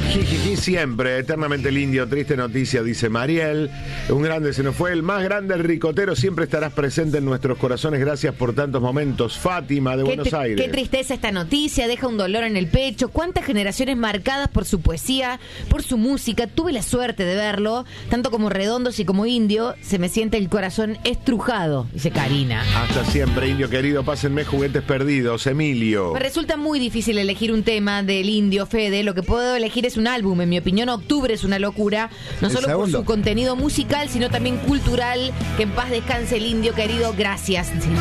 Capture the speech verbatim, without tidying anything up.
Jijiji siempre, eternamente el indio, triste noticia, dice Mariel. Un grande se nos fue, el más grande, el ricotero, siempre estarás presente en nuestros corazones, gracias por tantos momentos. Fátima, de qué Buenos Aires. Qué tristeza esta noticia, deja un dolor en el pecho. Cuántas generaciones marcadas por su poesía, por su música. Tuve la suerte de verlo, tanto como Redondos y como Indio. Se me siente el corazón estrujado, dice Karina. Hasta siempre, indio querido, pásenme juguetes perdidos. Emilio. Me resulta muy difícil elegir un tema del Indio, Fede. Lo que puedo elegir es un álbum. En mi opinión, Octubre es una locura, no solo por su contenido musical, sino también cultural. Que en paz descanse el Indio querido. Gracias.